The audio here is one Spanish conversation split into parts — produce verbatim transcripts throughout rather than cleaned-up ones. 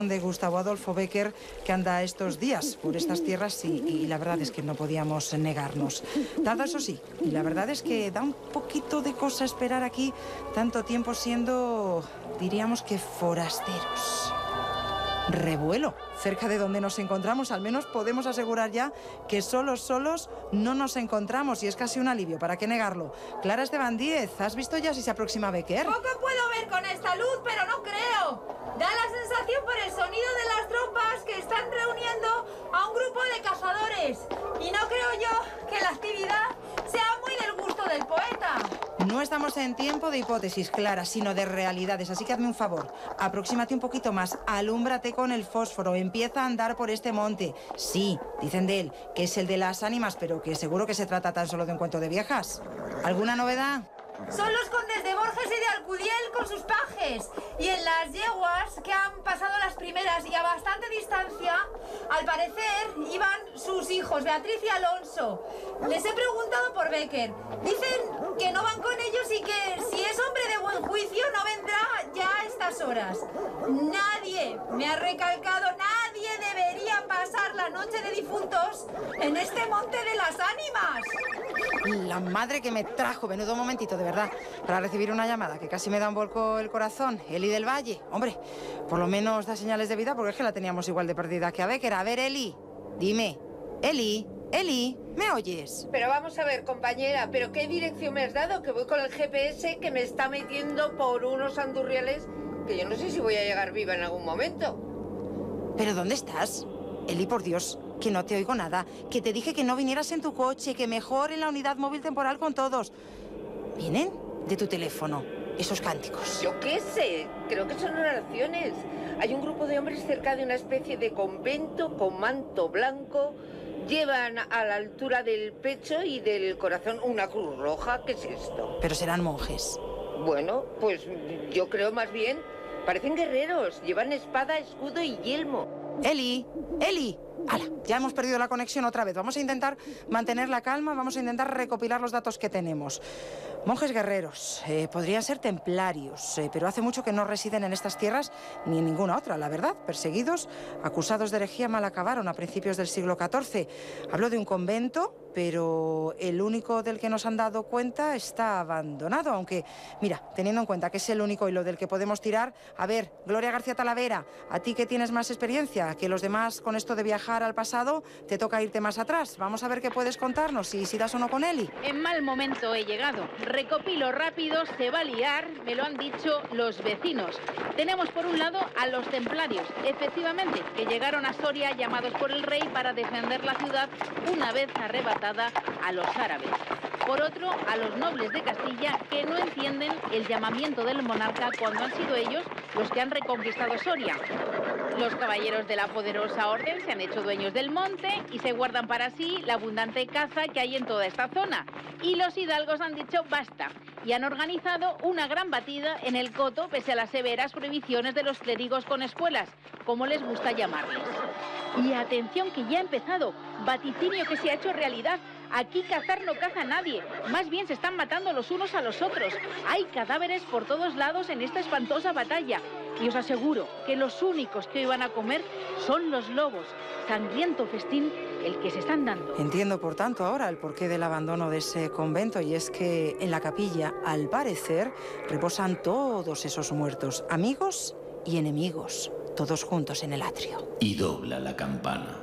de Gustavo Adolfo Bécquer, que anda estos días por estas tierras y, y la verdad es que no podíamos negarnos. Dado eso sí, y la verdad es que da un poquito de cosa esperar aquí tanto tiempo siendo, diríamos que forasteros. Revuelo, cerca de donde nos encontramos, al menos podemos asegurar ya que solos, solos no nos encontramos y es casi un alivio, ¿para qué negarlo? Clara Esteban Díez, ¿has visto ya si se aproxima Bécquer? Poco puedo ver con esta luz, pero no creo. Da la sensación por el sonido de las tropas que están reuniendo a un grupo de cazadores. Y no creo yo que la actividad sea muy del gusto del poeta. No estamos en tiempo de hipótesis, Clara, sino de realidades, así que hazme un favor. Aproxímate un poquito más, alúmbrate con el fósforo, empieza a andar por este monte. Sí, dicen de él que es el de las ánimas, pero que seguro que se trata tan solo de un cuento de viejas. ¿Alguna novedad? Son los condes de Borges y de Alcudiel con sus pajes. Y en las yeguas que han pasado las primeras y a bastante distancia, al parecer iban sus hijos, Beatriz y Alonso. Les he preguntado por Bécquer. Dicen que no van con ellos y que si es hombre de buen juicio no vendrá ya a estas horas. Nadie, me ha recalcado, nadie debería pasar la noche de difuntos en este monte de las ánimas. La madre que me trajo, menudo momentito, de verdad, para recibir una llamada que casi me da un volco el corazón. Eli del Valle, hombre, por lo menos da señales de vida porque es que la teníamos igual de perdida que a Bécquer. A ver, Eli, dime, Eli, Eli, ¿me oyes? Pero vamos a ver, compañera, ¿pero qué dirección me has dado? Que voy con el G P S que me está metiendo por unos andurriales que yo no sé si voy a llegar viva en algún momento. ¿Pero dónde estás? Eli, por Dios, que no te oigo nada, que te dije que no vinieras en tu coche, que mejor en la unidad móvil temporal con todos. ¿Vienen de tu teléfono esos cánticos? Yo qué sé, creo que son oraciones. Hay un grupo de hombres cerca de una especie de convento con manto blanco. Llevan a la altura del pecho y del corazón una cruz roja. ¿Qué es esto? Pero serán monjes. Bueno, pues yo creo más bien, parecen guerreros. Llevan espada, escudo y yelmo. Eli, Eli. ¡Hala! Ya hemos perdido la conexión otra vez. Vamos a intentar mantener la calma, vamos a intentar recopilar los datos que tenemos. Monjes guerreros, eh, podrían ser templarios, eh, pero hace mucho que no residen en estas tierras ni en ninguna otra, la verdad. Perseguidos, acusados de herejía, mal acabaron a principios del siglo catorce. Hablo de un convento, pero el único del que nos han dado cuenta está abandonado, aunque, mira, teniendo en cuenta que es el único hilo del que podemos tirar, a ver, Gloria García Talavera, a ti que tienes más experiencia que los demás con esto de viajar al pasado, te toca irte más atrás. Vamos a ver qué puedes contarnos y si das o no con Eli. En mal momento he llegado. Recopilo rápido, se va a liar, me lo han dicho los vecinos. Tenemos por un lado a los templarios, efectivamente, que llegaron a Soria llamados por el rey para defender la ciudad una vez arrebatada a los árabes. Por otro, a los nobles de Castilla que no entienden el llamamiento del monarca cuando han sido ellos los que han reconquistado Soria. Los caballeros de la poderosa orden se han hecho dueños del monte y se guardan para sí la abundante caza que hay en toda esta zona. Y los hidalgos han dicho basta y han organizado una gran batida en el coto pese a las severas prohibiciones de los clérigos con espuelas, como les gusta llamarles. Y atención que ya ha empezado, vaticinio que se ha hecho realidad. Aquí cazar no caza a nadie, más bien se están matando los unos a los otros. Hay cadáveres por todos lados en esta espantosa batalla. Y os aseguro que los únicos que hoy van a comer son los lobos. Sangriento festín el que se están dando. Entiendo, por tanto, ahora el porqué del abandono de ese convento, y es que en la capilla, al parecer, reposan todos esos muertos, amigos y enemigos, todos juntos en el atrio. Y dobla la campana.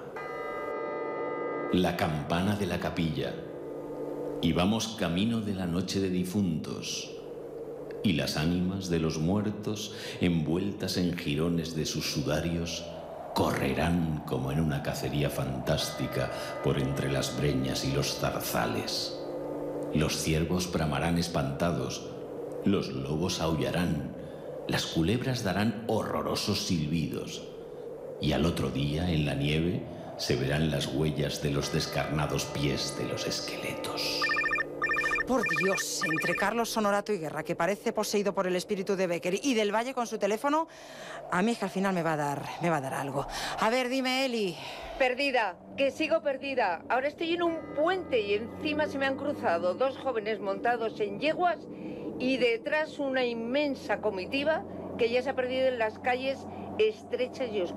La campana de la capilla. Y vamos camino de la noche de difuntos. Y las ánimas de los muertos, envueltas en jirones de sus sudarios, correrán como en una cacería fantástica por entre las breñas y los zarzales. Los ciervos bramarán espantados, los lobos aullarán, las culebras darán horrorosos silbidos, y al otro día, en la nieve, se verán las huellas de los descarnados pies de los esqueletos. Por Dios, entre Carlos Honorato y Guerra, que parece poseído por el espíritu de Bécquer, y del Valle con su teléfono, a mí es que al final me va a dar, me va a dar algo. A ver, dime, Eli. Perdida, que sigo perdida. Ahora estoy en un puente y encima se me han cruzado dos jóvenes montados en yeguas y detrás una inmensa comitiva que ya se ha perdido en las calles estrechas y oscuras.